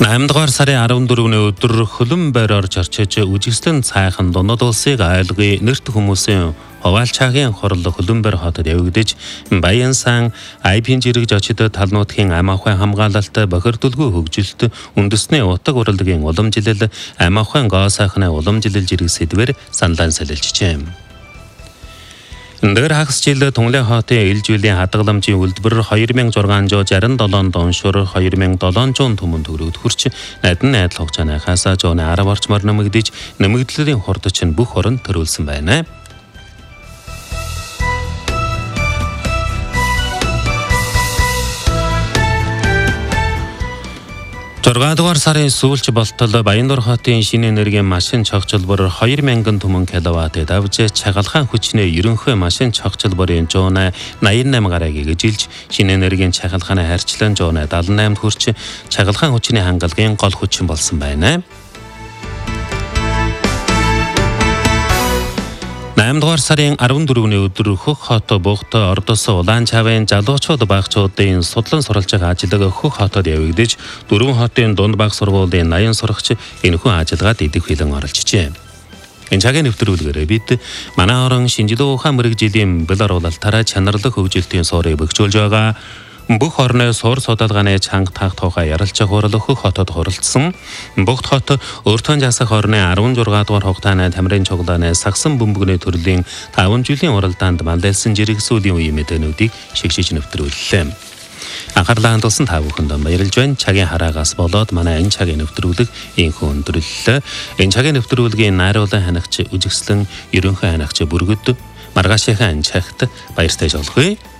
8-р сарын 14-ний өдөр хөлөн байраар чарчиж үжигсэлэн цайхан дунод улсыг айлгын нэрт хүмүүсийн хуваалцаагийн хорол хөлөн байр хотод явагдаж Баян сан IP жирэг жочид талнуудын амаахын хамгаалалт бохирдолгүй хөгжилт үндэсний утга уралдагийн уламжилал амаахын гоо сайхны уламжилал жирэг сэдвэр саналан солилжжээ. Нэр хагас жил Тунгалын хотын ээлжүүлийн хадгаламжийн үйлдвэр 2667 доншор 2700 түмэн төгрөгд хүрч найдан найдал хугацааныхаас жооны 10 орчмоор нэмэгдэж нэмэгдллийн хурдч нь бүх оронд төрүүлсэн байна. 6-р сарын сүүлч болтол Баяннур хотын шинэ энергийн машин чогцолбор 2000 түмэн киловатт давж чагалгаан хүчний ерөнхий машин чогцолборын жууна 88 гараг гэжилж шинэ энергийн чагалгааны харьцлан жууна 78-д хүрч чагалгаан хүчний хангалгын гол хүчин болсон байна. 8-р сарын 14-ний өдөр Хөх хот Бугт Ордос Улаан Чавын залуучууд багчуудын судлан суралж байгаа ажиллагаа Хөх хотод явагдаж 4 хотын дунд баг сургуулийн 80 сурагч энэхүү ажиллагаад идэвхжүүлэн оролцжээ. Энэ цагийн нэвтрүүлгээр бид манай орон шинжилгээ ухаан мэрэгжлийн бэл оруулалтаараа чанарлах хөгжилтийн суурийг бөхжүүлж байгаа. Бүх орны суур судалгааны чанга таах тухай ярилцах хурал Хөх хотод хуралдсан. Бугт хот өөртөө засах орны 16 дугаар хугацааны тамирын цуглааны сагсан бөмбөгний төрлийн 5 жилийн уралдаанд мандалсан жирэг сүүлийн үеийн мэдээнүүдийг шигшиж нэвтрүүллээ. Анхаарлаа хандуулсан та бүхэнд баярлж байна. Цагийн хараагаас болоод манай энэ цагийн нэвтрүүлэг инхүү өндөрлөлөө. Энэ цагийн нэвтрүүлгийн найруулгын ханагч үжигслэн ерөнхий ханагч бүргэд маргаашийнхаа энэ цагт баяртай олгоё.